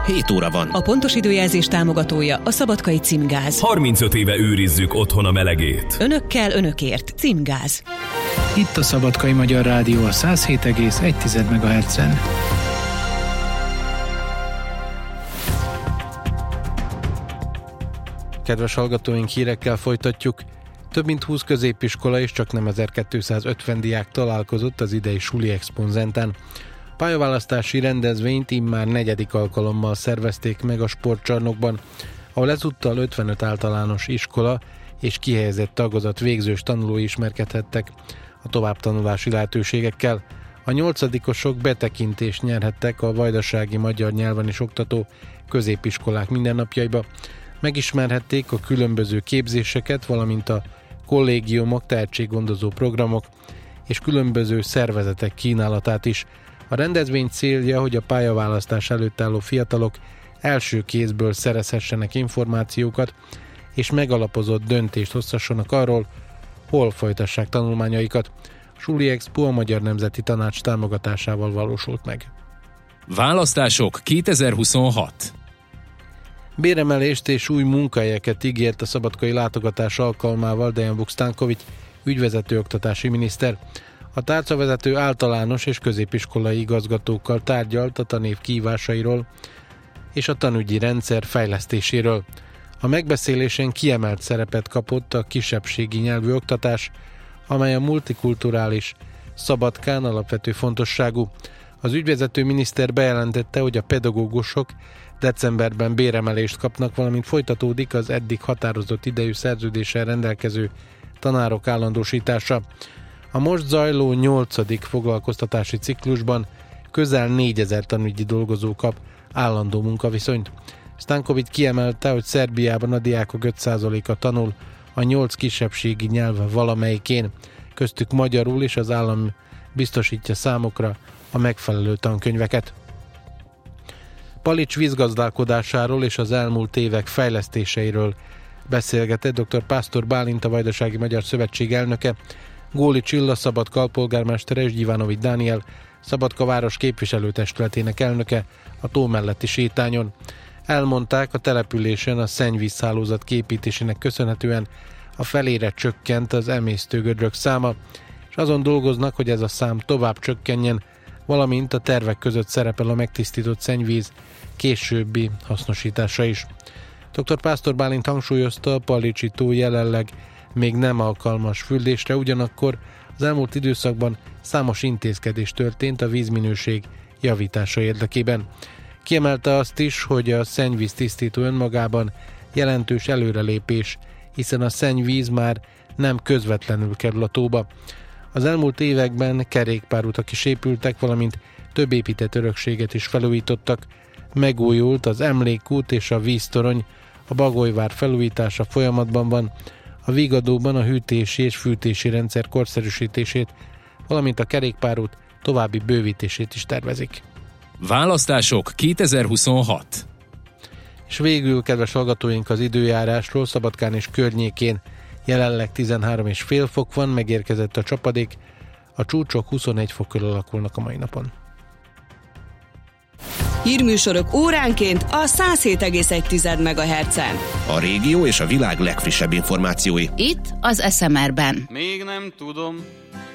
7 óra van. A pontos időjelzés támogatója a Szabadkai Címgáz. 35 éve őrizzük otthon a melegét. Önökkel, önökért. Címgáz. Itt a Szabadkai Magyar Rádió a 107,1 MHz-en. Kedves hallgatóink, hírekkel folytatjuk. Több mint 20 középiskola és csaknem 1250 diák találkozott az idei Suli Expon Zentán. Pályaválasztási rendezvényt immár 4. alkalommal szervezték meg a sportcsarnokban, ahol ezúttal 55 általános iskola és kihelyezett tagozat végzős tanulói ismerkedhettek a továbbtanulási lehetőségekkel. A 8-osok betekintést nyerhettek a vajdasági magyar nyelven is oktató középiskolák mindennapjaiba. Megismerhették a különböző képzéseket, valamint a kollégiumok, tehetséggondozó programok és különböző szervezetek kínálatát is. A rendezvény célja, hogy a pályaválasztás előtt álló fiatalok első kézből szerezhessenek információkat, és megalapozott döntést hozhassanak arról, hol folytassák tanulmányaikat. A Suli Expo a Magyar Nemzeti Tanács támogatásával valósult meg. Választások 2026. Béremelést és új munkahelyeket ígért a szabadkai látogatás alkalmával Dejan Vuk-Stankovics ügyvezető oktatási miniszter. A tárcavezető általános és középiskolai igazgatókkal tárgyalt a tanév kihívásairól és a tanügyi rendszer fejlesztéséről. A megbeszélésen kiemelt szerepet kapott a kisebbségi nyelvű oktatás, amely a multikulturális Szabadkán alapvető fontosságú. Az ügyvezető miniszter bejelentette, hogy a pedagógusok decemberben béremelést kapnak, valamint folytatódik az eddig határozott idejű szerződéssel rendelkező tanárok állandósítása. A most zajló 8. foglalkoztatási ciklusban közel 4000 tanügyi dolgozó kap állandó munkaviszonyt. Stankovics kiemelte, hogy Szerbiában a diákok 5%-a tanul a 8 kisebbségi nyelv valamelyikén, köztük magyarul, és az állam biztosítja számukra a megfelelő tankönyveket. Palics vízgazdálkodásáról és az elmúlt évek fejlesztéseiről beszélgetett dr. Pásztor Bálint, a Vajdasági Magyar Szövetség elnöke, Góli Csilla Szabadka alpolgármestere és Gyivanovics Dániel Szabadka város képviselőtestületének elnöke a tó melletti sétányon. Elmondták, a településen a szennyvízhálózat kiépítésének köszönhetően a felére csökkent az emésztőgödrök száma, és azon dolgoznak, hogy ez a szám tovább csökkenjen, valamint a tervek között szerepel a megtisztított szennyvíz későbbi hasznosítása is. Dr. Pásztor Bálint hangsúlyozta, a Palicsi tó jelenleg még nem alkalmas fürdésre, ugyanakkor az elmúlt időszakban számos intézkedés történt a vízminőség javítása érdekében. Kiemelte azt is, hogy a szennyvíz tisztító önmagában jelentős előrelépés, hiszen a szennyvíz már nem közvetlenül kerül a tóba. Az elmúlt években kerékpárutak is épültek, valamint több épített örökséget is felújítottak. Megújult az emlékút és a víztorony, a Bagolyvár felújítása folyamatban van, a Vigadóban a hűtési és fűtési rendszer korszerűsítését, valamint a kerékpárút további bővítését is tervezik. Választások 2026. És végül, kedves hallgatóink, az időjárásról. Szabadkán és környékén jelenleg 13,5 fok van, megérkezett a csapadék, a csúcsok 21 fok körül alakulnak a mai napon. Hírműsorok óránként a 107,1 MHz-en. A régió és a világ legfrissebb információi. Itt az SMR-ben. Még nem tudom,